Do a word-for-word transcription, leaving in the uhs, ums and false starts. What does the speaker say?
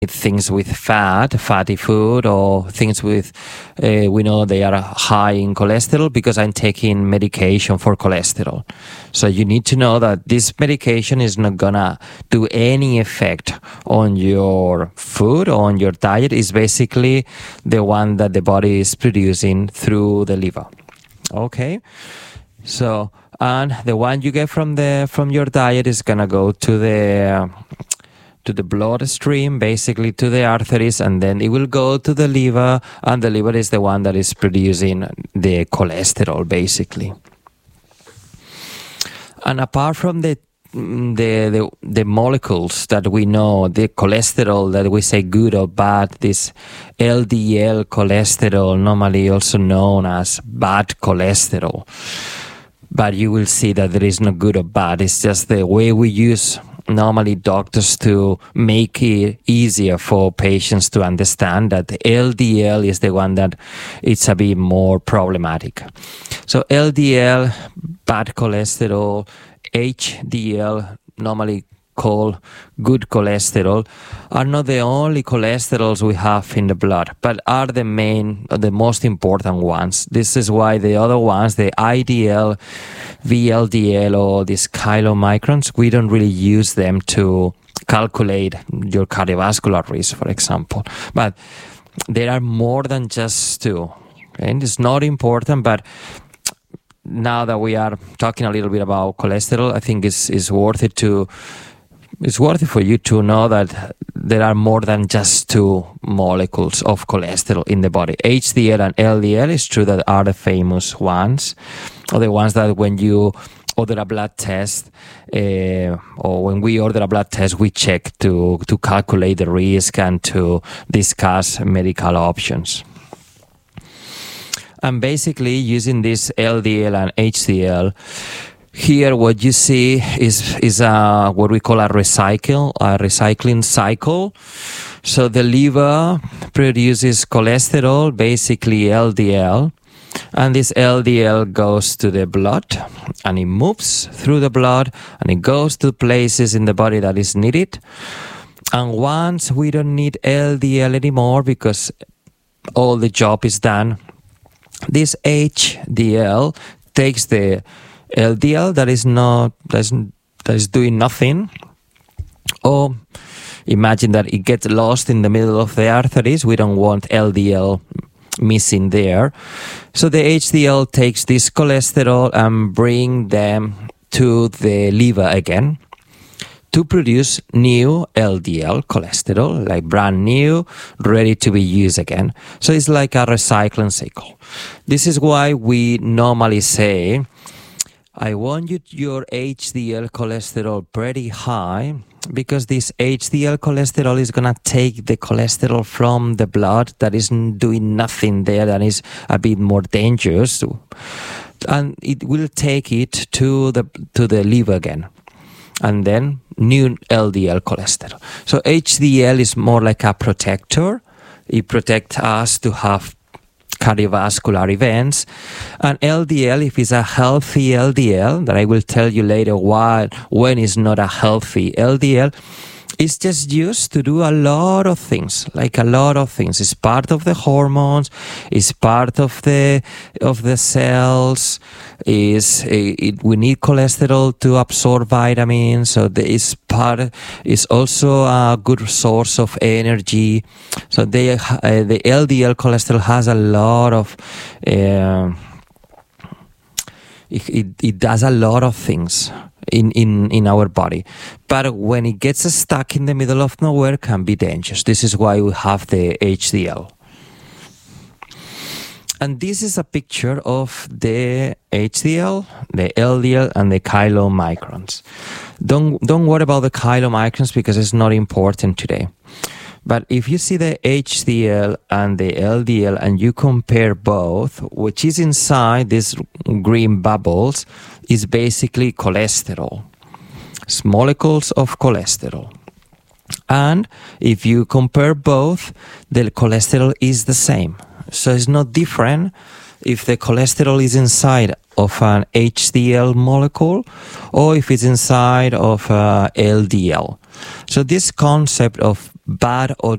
things with fat, fatty food, or things with, uh, we know they are high in cholesterol because I'm taking medication for cholesterol. So you need to know that this medication is not gonna do any effect on your food or on your diet. It's basically the one that the body is producing through the liver. Okay? So, and the one you get from the from your diet is gonna go to the to the bloodstream, basically to the arteries, and then it will go to the liver, and the liver is the one that is producing the cholesterol, basically. And apart from the the the, the molecules that we know, the cholesterol that we say good or bad, this L D L cholesterol, normally also known as bad cholesterol. But you will see that there is no good or bad. It's just the way we use normally doctors to make it easier for patients to understand that L D L is the one that it's a bit more problematic. So L D L, bad cholesterol, H D L, normally called good cholesterol, are not the only cholesterols we have in the blood, but are the main, the most important ones. This is why the other ones, the I D L, V L D L, or these chylomicrons, we don't really use them to calculate your cardiovascular risk, for example. But there are more than just two. Okay? And it's not important, but now that we are talking a little bit about cholesterol, I think it's, it's worth it to It's worth it for you to know that there are more than just two molecules of cholesterol in the body. H D L and L D L is true that are the famous ones, or the ones that when you order a blood test, uh, or when we order a blood test, we check to, to calculate the risk and to discuss medical options. And basically, using this L D L and H D L, here, what you see is is a, what we call a recycle, a recycling cycle. So the liver produces cholesterol, basically L D L, and this L D L goes to the blood, and it moves through the blood, and it goes to places in the body that is needed. And once we don't need L D L anymore because all the job is done, this H D L takes the L D L that is not that is, that is doing nothing, or imagine that it gets lost in the middle of the arteries. We don't want L D L missing there, so the H D L takes this cholesterol and bring them to the liver again to produce new L D L cholesterol, like brand new, ready to be used again. So it's like a recycling cycle. This is why we normally say, I want you, your H D L cholesterol pretty high, because this H D L cholesterol is going to take the cholesterol from the blood that isn't doing nothing there, that is a bit more dangerous, and it will take it to the to the liver again, and then new L D L cholesterol. So H D L is more like a protector. It protects us to have cardiovascular events, and L D L, if it's a healthy L D L, that I will tell you later why, when it's not a healthy L D L, is just used to do a lot of things, like a lot of things. It's part of the hormones, it's part of the of the cells. Is it, it, we need cholesterol to absorb vitamins, so there is part. Is also a good source of energy. So they, uh, the L D L cholesterol has a lot of. Uh, it, it it does a lot of things in, in, in our body, but when it gets stuck in the middle of nowhere, it can be dangerous. This is why we have the H D L. And this is a picture of the H D L, the L D L, and the chylomicrons. Don't don't worry about the chylomicrons because it's not important today. But if you see the H D L and the L D L and you compare both, which is inside these green bubbles, is basically cholesterol. It's molecules of cholesterol. And if you compare both, the cholesterol is the same. So it's not different if the cholesterol is inside of an H D L molecule or if it's inside of a L D L. So this concept of bad or